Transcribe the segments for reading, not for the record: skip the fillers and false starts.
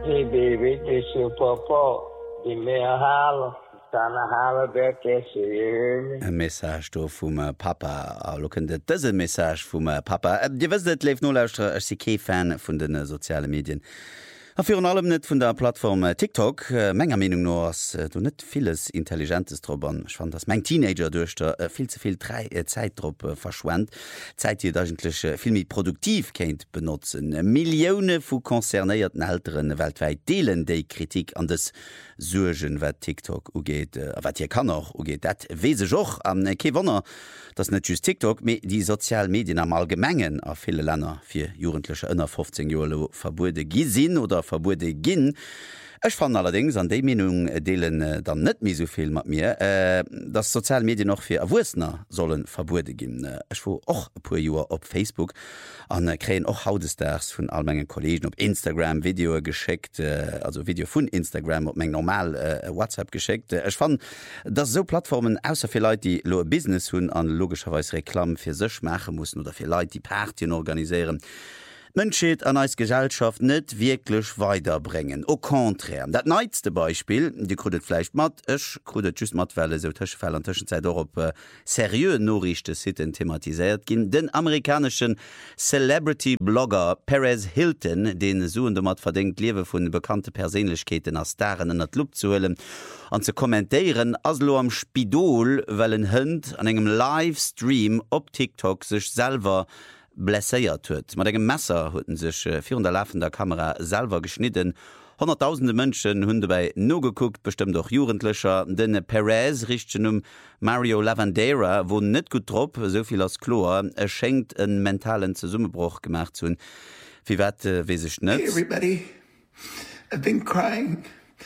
Hey baby, this is Papa. Die mehr halen. Dann halen der Kesse. Ein Message do vum Papa a lockende dëse Message vum Papa. Di wësset leef no lausre als CK-Fan vun den soziale Medien. A fir an allem net vun der Plattform TikTok, Menger Menung no ass du net vieles Intelligentes drobern. Ich fand, dass mein Teenager durch der viel zuviel Zeitdruck verschwent. Zeit hier eigentlich vielmi produktiv kennt benutzen. Millioune vu konzernéierten Älteren weltweit deelen déi Kritik an des Surgen, wat TikTok ugeht, wat hier kann auch ugeht. Dat wese joch an Kewonner, das net just TikTok, me die Sozialmedien am allgemengen a viele Länder fir jugendliche ënner 15 Jolo verbude gisinn oder verbude ginn. Ech fan allerdings an déi Menung deelen dann net mi soviel mat mir, dat Sozialmedien noch fir Erwusner sollen verbude ginn. Ech wo och e puer Joer op Facebook an kräen och hautesdags vun all menggen Kollegen op Instagram Video geschickt, also Video vun Instagram op mengg normal WhatsApp geschickt. Ech fan, dat so Plattformen ausser fir Leiit, die lo Business hunn an logischerweis Reklam fir sech machen mussssen oder fir Leiit die Partien organisieren. Mënscheet an als Gesellschaft net wirklich weiterbringen. Au contraire. Dat neizte Beispiel, die krudet fleisch mat, ech krudet just mat Welle so Tëschefäll an Tëschenzeit op serieux Norrichte Sitten thematisiert ginn den amerikanischen Celebrity-Blogger Perez Hilton, den suende mat verdingt Liewe vun bekannte Persönlichkeiten as Starren in dat Lupp zu hëllen an ze kommentéieren aslo am Spidol wellen hënd an engem Livestream op TikTok sech selber blesséiert huet. Mat engem Messer hueten sech vir der laufender Kamera selber geschnitten. Hunderttausende Mënschen hunn dabei no geguckt, bestimmt auch Jugendlicher. Den Perez richten Mario Lavandera, wo net gut trop, soviel als Chlor, schenkt en mentalen Zusammenbruch gemacht hunn. Wie wat wie sech net? Hey everybody, I've been crying.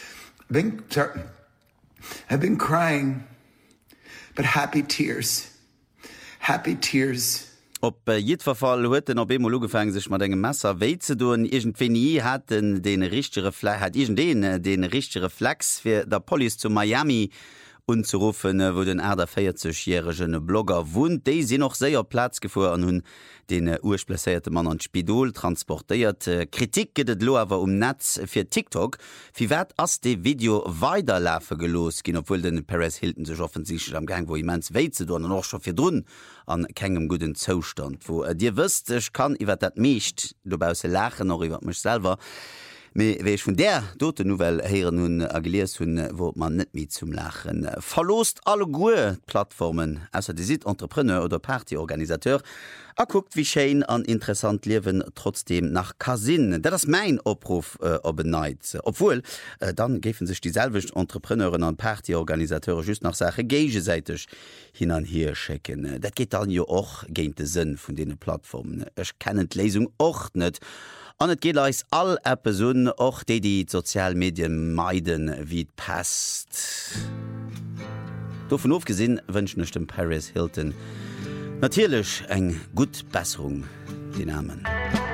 I've been crying, but happy tears. Happy tears. Op jed Verfall huet den op Bemo ugefang sech mat engem Messer wéi ze doen egent nie hat den richtere Flex hat egent den richtere Flex fir der Poli zu Miami unzurufen, wo den Äder 40jährigegen Blogger wohnt. Déi sinn noch séier Platz gefuer an hunn den urspläierte Mann an Spidol transportéiert. Kritik gëtt lo awer Netz fir TikTok. Wie wat ass de Video weiterläfe gelos ginn, obwohl den Perez Hilton sech offensichtlich am Gang, wo immens wéi ze doen an noch schon fir drun an kegem guten Zostand. Wo Dir wëst, ech kann iwwer dat meescht dobause lachen noch iwwer mech selber. Wéich vun der dote Novel heieren hun ageliers hunn, wo man net mi zum Lachen. Verlost alle goe Plattformen, also die sieht Entrepreneur oder Partyorganisateur, guckt wie Schein an interessant Liwen trotzdem nach Kasin. Dat ass mein Opruf beneit. Obwohl, dann gefen sich dieselwicht Entrepreneuren an Partyorganisateure just nach Sache gegesäitech hin an hier checken. Dat geht dann jo och géint de Sinn vun dene Plattformen. Ech kennet Lesung och net. An et geht als all Episoden och die Sozialmedien meiden wie d passt. Davon aufgesehen wünschen ich dem Perez Hilton natürlich eng gut Besserung, die Namen.